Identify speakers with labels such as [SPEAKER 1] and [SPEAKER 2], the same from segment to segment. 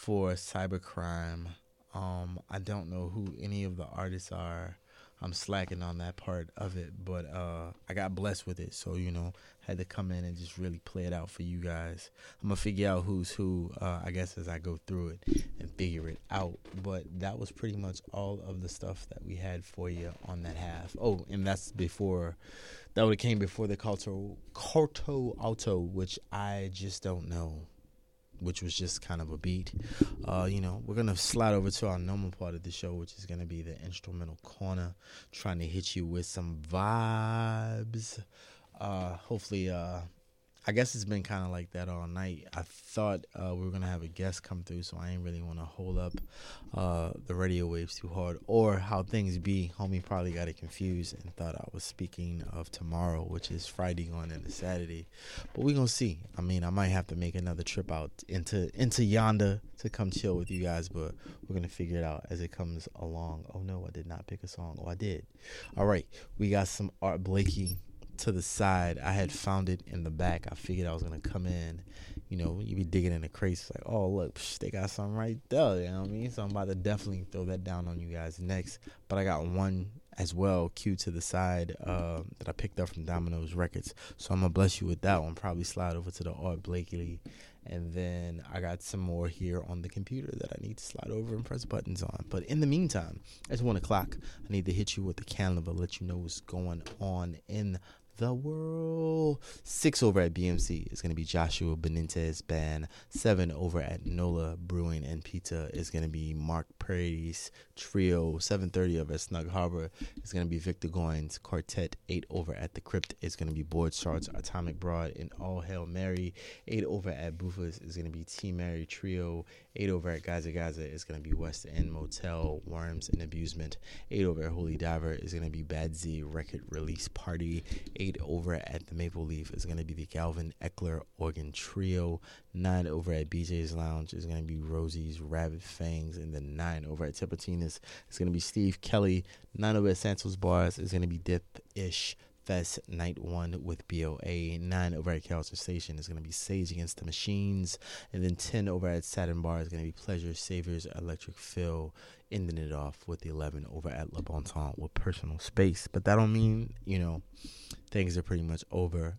[SPEAKER 1] for cybercrime. I don't know who any of the artists are. I'm slacking on that part of it, but I got blessed with it, so had to come in and just really play it out for you guys. I'm gonna figure out who's who, I guess, as I go through it and figure it out. But that was pretty much all of the stuff that we had for you on that half. Oh, and that's before that would have came before the Corto Alto, which I just don't know, which was just kind of a beat. We're going to slide over to our normal part of the show, which is going to be the instrumental corner, trying to hit you with some vibes. Hopefully, I guess it's been kind of like that all night. I thought we were going to have a guest come through, so I ain't really want to hold up the radio waves too hard. Or how things be, homie probably got it confused and thought I was speaking of tomorrow, which is Friday going into Saturday. But we're going to see. I mean, I might have to make another trip out into yonder to come chill with you guys, but we're going to figure it out as it comes along. Oh, no, I did not pick a song. Oh, I did. All right, we got some Art Blakey to the side. I had found it in the back. I figured I was gonna come in. You be digging in the crates, like, oh look, they got something right there. You know what I mean? So I'm about to definitely throw that down on you guys next. But I got one as well queued to the side that I picked up from Domino's Records. So I'm gonna bless you with that one. Probably slide over to the Art Blakely. And then I got some more here on the computer that I need to slide over and press buttons on. But in the meantime, it's 1 o'clock. I need to hit you with the calendar, let you know what's going on in the world. 6 over at BMC is going to be Joshua Benitez Band. 7 over at Nola Brewing and Pizza is going to be Mark Paradis Trio. 7:30 over at Snug Harbor is going to be Victor Goins Quartet. 8 over at The Crypt is going to be Board Charts Atomic Broad and All Hail Mary. 8 over at Bufas is going to be T Mary Trio. 8 over at Gaza Gaza is going to be West End Motel, Worms and Abusement. 8 over at Holy Diver is going to be Bad Z Record Release Party. 8 over at the Maple Leaf is going to be the Galvin Eckler Organ Trio. 9 over at BJ's Lounge is going to be Rosie's Rabbit Fangs. And then 9 over at Tippertina's is going to be Steve Kelly. 9 over at Santos Bars is going to be Dip-ish Fest Night 1 with BOA. 9 over at Carrollton Station is going to be Sage Against the Machines. And then 10 over at Saturn Bar is going to be Pleasure Saviors Electric Phil. Ending it off with the 11 over at Le Bon Temps with Personal Space. But that don't mean, things are pretty much over.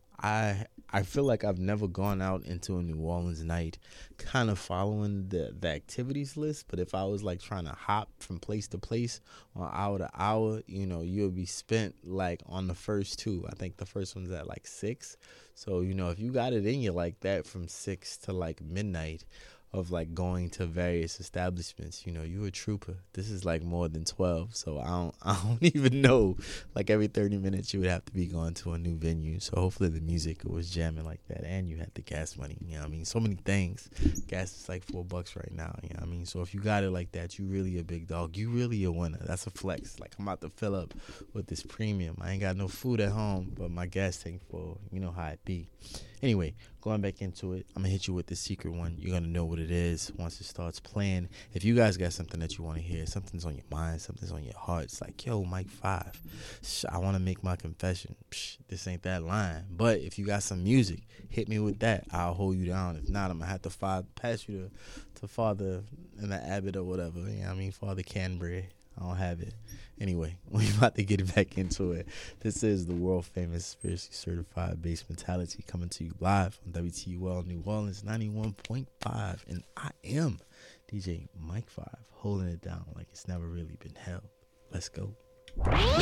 [SPEAKER 1] I feel like I've never gone out into a New Orleans night kind of following the activities list. But if I was like trying to hop from place to place or hour to hour, you'll be spent like on the first two. I think the first one's at like 6. So, if you got it in you like that from 6 to like midnight of like going to various establishments, you a trooper. This is like more than 12, so I don't even know. Like every 30 minutes you would have to be going to a new venue. So hopefully the music was jamming like that, and you had the gas money. So many things. Gas is like $4 right now. So if you got it like that, you really a big dog. You really a winner. That's a flex. Like I'm about to fill up with this premium. I ain't got no food at home, but my gas tank full. You know how it be. Anyway, going back into it, I'm going to hit you with the secret one. You're going to know what it is once it starts playing. If you guys got something that you want to hear, something's on your mind, something's on your heart, it's like, yo, Mike 5, I want to make my confession. This ain't that line. But if you got some music, hit me with that. I'll hold you down. If not, I'm going to have to pass you to Father in the Abbott or whatever. Father Canberry. I don't have it. Anyway, we're about to get back into it. This is the world famous Spiritually Certified Bass Mentality coming to you live on WTUL New Orleans 91.5. And I am DJ Mike 5, holding it down like it's never really been held. Let's go.